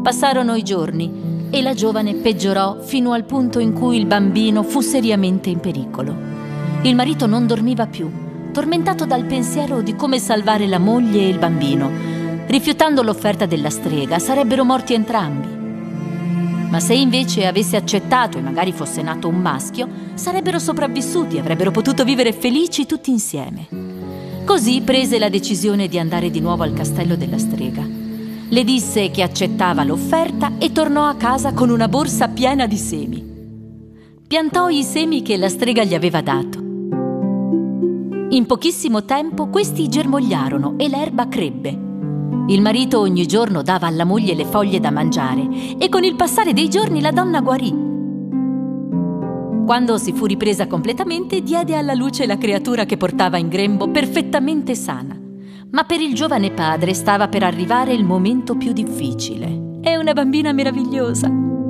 Passarono i giorni e la giovane peggiorò fino al punto in cui il bambino fu seriamente in pericolo. Il marito non dormiva più, tormentato dal pensiero di come salvare la moglie e il bambino. Rifiutando l'offerta della strega, sarebbero morti entrambi. Ma se invece avesse accettato e magari fosse nato un maschio, sarebbero sopravvissuti e avrebbero potuto vivere felici tutti insieme. Così prese la decisione di andare di nuovo al castello della strega. Le disse che accettava l'offerta e tornò a casa con una borsa piena di semi. Piantò i semi che la strega gli aveva dato. In pochissimo tempo questi germogliarono e l'erba crebbe. Il marito ogni giorno dava alla moglie le foglie da mangiare e con il passare dei giorni la donna guarì. Quando si fu ripresa completamente, diede alla luce la creatura che portava in grembo perfettamente sana. Ma per il giovane padre stava per arrivare il momento più difficile. È una bambina meravigliosa.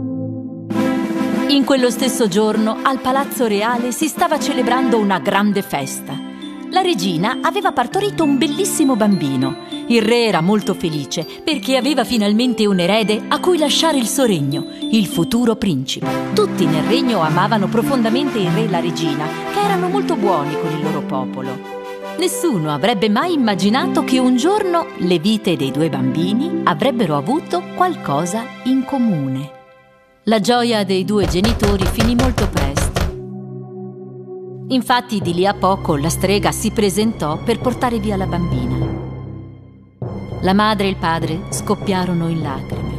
In quello stesso giorno, al Palazzo Reale si stava celebrando una grande festa. La regina aveva partorito un bellissimo bambino. Il re era molto felice perché aveva finalmente un erede a cui lasciare il suo regno, il futuro principe. Tutti nel regno amavano profondamente il re e la regina, che erano molto buoni con il loro popolo. Nessuno avrebbe mai immaginato che un giorno le vite dei due bambini avrebbero avuto qualcosa in comune. La gioia dei due genitori finì molto presto. Infatti di lì a poco la strega si presentò per portare via la bambina. La madre e il padre scoppiarono in lacrime.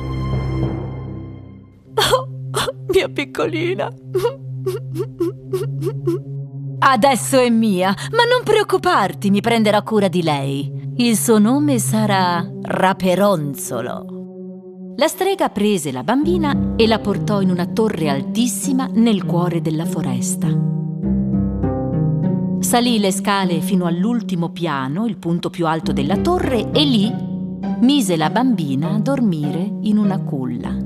Oh, mia piccolina! Adesso è mia, ma non preoccuparti, mi prenderò cura di lei. Il suo nome sarà Raperonzolo. La strega prese la bambina e la portò in una torre altissima nel cuore della foresta. Salì le scale fino all'ultimo piano, il punto più alto della torre, e lì mise la bambina a dormire in una culla.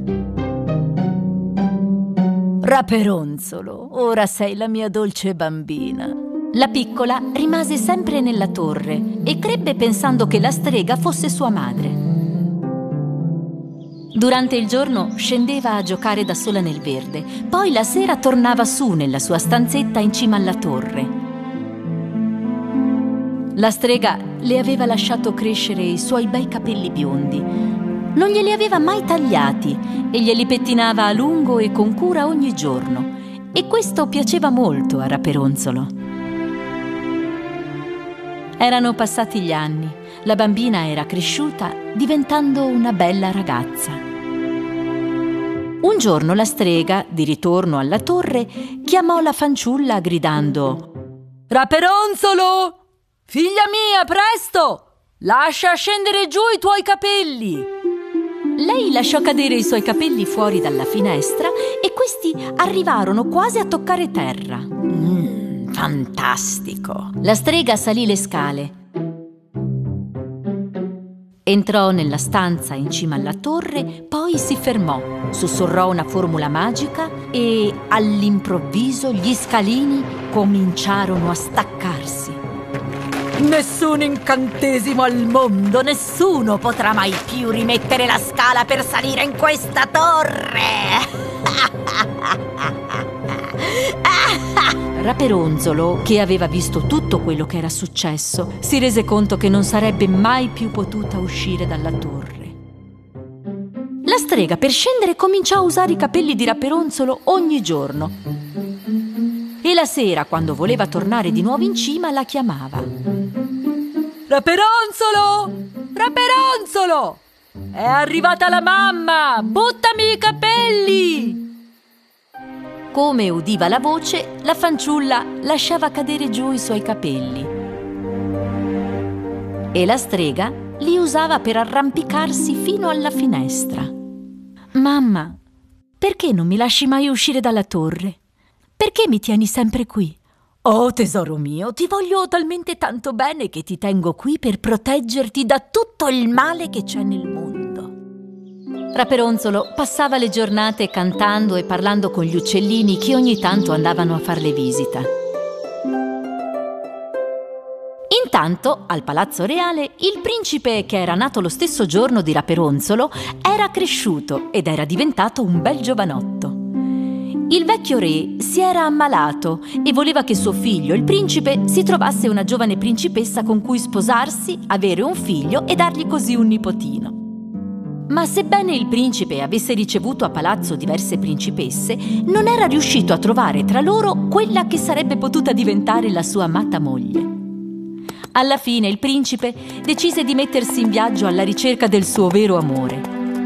Raperonzolo, ora sei la mia dolce bambina. La piccola rimase sempre nella torre e crebbe pensando che la strega fosse sua madre. Durante il giorno scendeva a giocare da sola nel verde, poi la sera tornava su nella sua stanzetta in cima alla torre. La strega le aveva lasciato crescere i suoi bei capelli biondi. Non glieli aveva mai tagliati e glieli pettinava a lungo e con cura ogni giorno. E questo piaceva molto a Raperonzolo. Erano passati gli anni. La bambina era cresciuta, diventando una bella ragazza. Un giorno la strega, di ritorno alla torre, chiamò la fanciulla gridando: «Raperonzolo! Figlia mia, presto! Lascia scendere giù i tuoi capelli!» Lei lasciò cadere i suoi capelli fuori dalla finestra e questi arrivarono quasi a toccare terra. Fantastico! La strega salì le scale. Entrò nella stanza in cima alla torre, poi si fermò, sussurrò una formula magica e all'improvviso gli scalini cominciarono a staccarsi. Nessun incantesimo al mondo, nessuno potrà mai più rimettere la scala per salire in questa torre! Raperonzolo, che aveva visto tutto quello che era successo, si rese conto che non sarebbe mai più potuta uscire dalla torre. La strega, per scendere, cominciò a usare i capelli di Raperonzolo ogni giorno. E la sera, quando voleva tornare di nuovo in cima, la chiamava. «Raperonzolo! Raperonzolo! È arrivata la mamma! Buttami i capelli!» Come udiva la voce, la fanciulla lasciava cadere giù i suoi capelli. E la strega li usava per arrampicarsi fino alla finestra. «Mamma, perché non mi lasci mai uscire dalla torre? Perché mi tieni sempre qui?» «Oh, tesoro mio, ti voglio talmente tanto bene che ti tengo qui per proteggerti da tutto il male che c'è nel mondo». Raperonzolo passava le giornate cantando e parlando con gli uccellini che ogni tanto andavano a farle visita. Intanto, al palazzo reale, il principe, che era nato lo stesso giorno di Raperonzolo, era cresciuto ed era diventato un bel giovanotto. Il vecchio re si era ammalato e voleva che suo figlio, il principe, si trovasse una giovane principessa con cui sposarsi, avere un figlio e dargli così un nipotino. Ma sebbene il principe avesse ricevuto a palazzo diverse principesse, non era riuscito a trovare tra loro quella che sarebbe potuta diventare la sua amata moglie. Alla fine il principe decise di mettersi in viaggio alla ricerca del suo vero amore.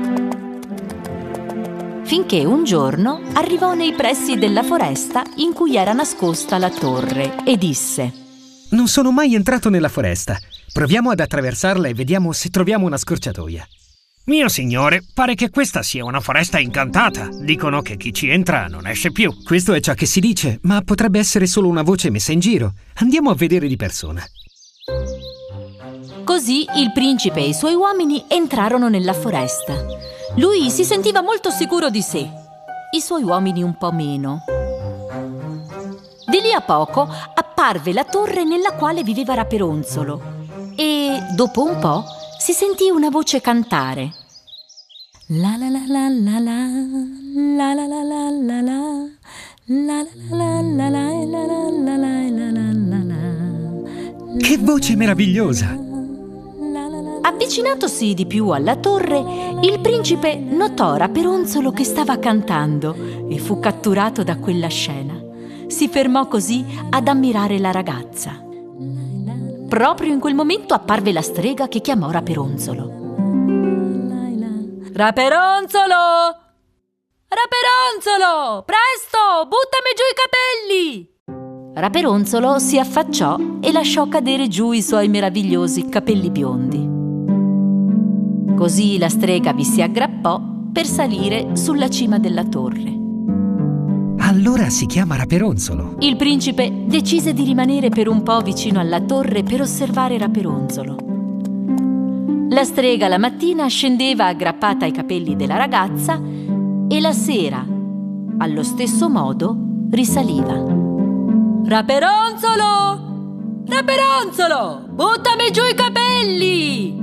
Finché un giorno arrivò nei pressi della foresta in cui era nascosta la torre e disse: Non sono mai entrato nella foresta. Proviamo ad attraversarla e vediamo se troviamo una scorciatoia. Mio signore, pare che questa sia una foresta incantata. Dicono che chi ci entra non esce più. Questo è ciò che si dice, ma potrebbe essere solo una voce messa in giro. Andiamo a vedere di persona. Così il principe e i suoi uomini entrarono nella foresta. Lui si sentiva molto sicuro di sé, i suoi uomini un po' meno. Di lì a poco apparve la torre nella quale viveva Raperonzolo e, dopo un po', si sentì una voce cantare. La la la la la la, la la la la la la, la la la la la la la la la. Che voce meravigliosa! Avvicinatosi di più alla torre, il principe notò Raperonzolo che stava cantando e fu catturato da quella scena. Si fermò così ad ammirare la ragazza. Proprio in quel momento apparve la strega che chiamò Raperonzolo. Raperonzolo! Raperonzolo! Presto! Buttami giù i capelli! Raperonzolo si affacciò e lasciò cadere giù i suoi meravigliosi capelli biondi. Così la strega vi si aggrappò per salire sulla cima della torre. Allora si chiama Raperonzolo. Il principe decise di rimanere per un po' vicino alla torre per osservare Raperonzolo. La strega la mattina scendeva aggrappata ai capelli della ragazza e la sera, allo stesso modo, risaliva. Raperonzolo! Raperonzolo! Buttami giù i capelli!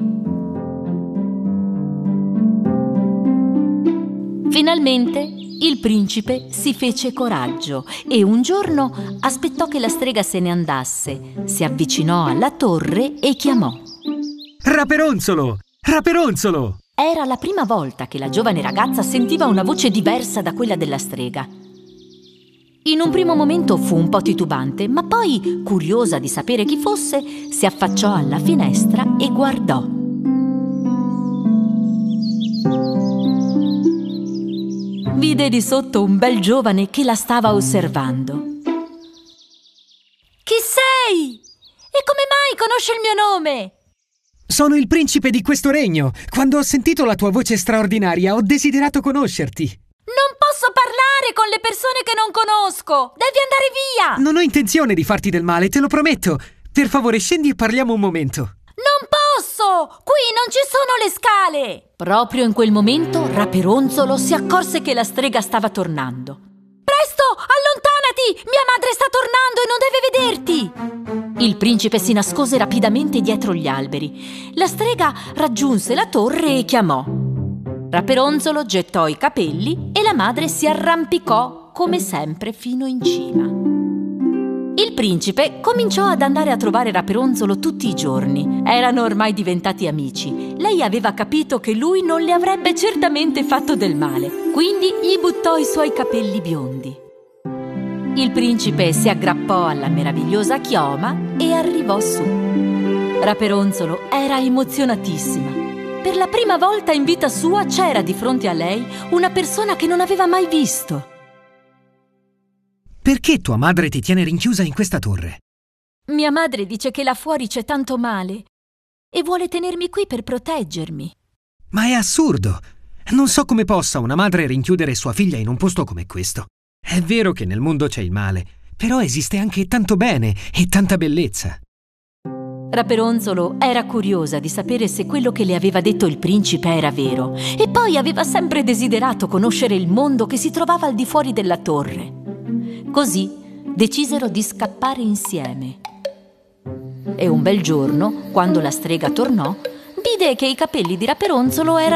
Finalmente il principe si fece coraggio e un giorno aspettò che la strega se ne andasse, si avvicinò alla torre e chiamò. Raperonzolo! Raperonzolo! Era la prima volta che la giovane ragazza sentiva una voce diversa da quella della strega. In un primo momento fu un po' titubante, ma poi, curiosa di sapere chi fosse, si affacciò alla finestra e guardò. Vide di sotto un bel giovane che la stava osservando. Chi sei? E come mai conosci il mio nome? Sono il principe di questo regno. Quando ho sentito la tua voce straordinaria, ho desiderato conoscerti. Non posso parlare con le persone che non conosco. Devi andare via. Non ho intenzione di farti del male, te lo prometto. Per favore, scendi e parliamo un momento. Non posso! Qui non ci sono le scale! Proprio in quel momento Raperonzolo si accorse che la strega stava tornando. Presto, allontanati! Mia madre sta tornando e non deve vederti! Il principe si nascose rapidamente dietro gli alberi. La strega raggiunse la torre e chiamò. Raperonzolo gettò i capelli e la madre si arrampicò come sempre fino in cima. Il principe cominciò ad andare a trovare Raperonzolo tutti i giorni. Erano ormai diventati amici. Lei aveva capito che lui non le avrebbe certamente fatto del male, quindi gli buttò i suoi capelli biondi. Il principe si aggrappò alla meravigliosa chioma e arrivò su. Raperonzolo era emozionatissima. Per la prima volta in vita sua c'era di fronte a lei una persona che non aveva mai visto. Perché tua madre ti tiene rinchiusa in questa torre? Mia madre dice che là fuori c'è tanto male e vuole tenermi qui per proteggermi. Ma è assurdo! Non so come possa una madre rinchiudere sua figlia in un posto come questo. È vero che nel mondo c'è il male, però esiste anche tanto bene e tanta bellezza. Raperonzolo era curiosa di sapere se quello che le aveva detto il principe era vero e poi aveva sempre desiderato conoscere il mondo che si trovava al di fuori della torre. Così decisero di scappare insieme. E un bel giorno, quando la strega tornò, vide che i capelli di Raperonzolo erano